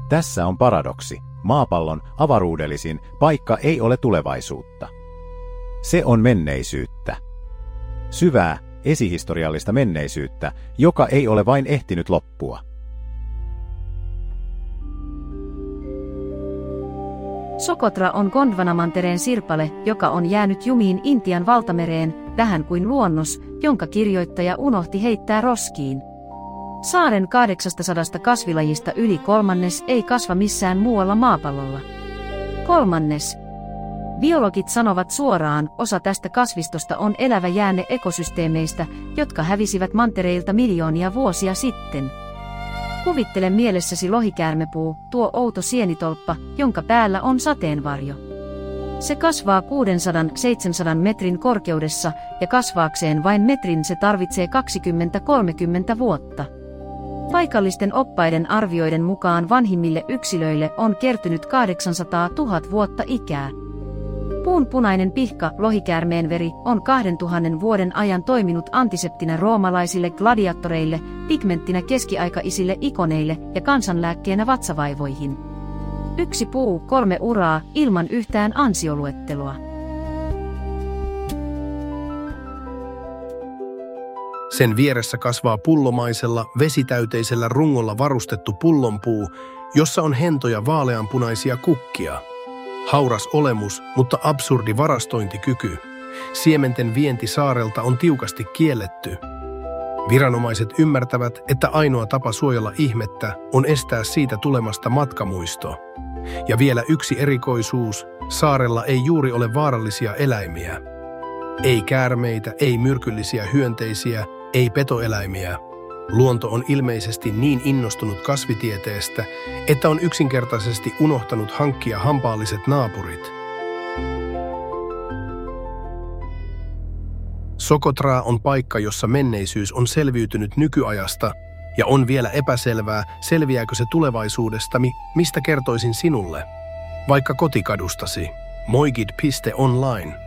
Tässä on paradoksi. Maapallon avaruudellisin paikka ei ole tulevaisuutta. Se on menneisyyttä. Syvää, esihistoriallista menneisyyttä, joka ei ole vain ehtinyt loppua. Socotra on Gondwanamantereen sirpale, joka on jäänyt jumiin Intian valtamereen, vähän kuin luonnos, jonka kirjoittaja unohti heittää roskiin. Saaren 800 kasvilajista yli kolmannes ei kasva missään muualla maapallolla. Kolmannes. Biologit sanovat suoraan, osa tästä kasvistosta on elävä jäänne ekosysteemeistä, jotka hävisivät mantereilta miljoonia vuosia sitten. Kuvittele mielessäsi lohikäärmepuu, tuo outo sienitolppa, jonka päällä on sateenvarjo. Se kasvaa 600-700 metrin korkeudessa, ja kasvaakseen vain metrin se tarvitsee 20-30 vuotta. Paikallisten oppaiden arvioiden mukaan vanhimmille yksilöille on kertynyt 800 000 vuotta ikää. Puun punainen pihka, lohikäärmeen veri, on 2000 vuoden ajan toiminut antiseptinä roomalaisille gladiattoreille, pigmenttinä keskiaikaisille ikoneille ja kansanlääkkeenä vatsavaivoihin. 1 puu, 3 uraa, ilman yhtään ansioluettelua. Sen vieressä kasvaa pullomaisella, vesitäyteisellä rungolla varustettu pullonpuu, jossa on hentoja vaaleanpunaisia kukkia. Hauras olemus, mutta absurdi varastointikyky. Siementen vienti saarelta on tiukasti kielletty. Viranomaiset ymmärtävät, että ainoa tapa suojella ihmettä on estää siitä tulemasta matkamuisto. Ja vielä yksi erikoisuus, saarella ei juuri ole vaarallisia eläimiä. Ei käärmeitä, ei myrkyllisiä hyönteisiä, ei petoeläimiä. Luonto on ilmeisesti niin innostunut kasvitieteestä, että on yksinkertaisesti unohtanut hankkia hampaalliset naapurit. Socotra on paikka, jossa menneisyys on selviytynyt nykyajasta, ja on vielä epäselvää, selviääkö se tulevaisuudesta, mistä kertoisin sinulle. Vaikka kotikadustasi. Moigid.online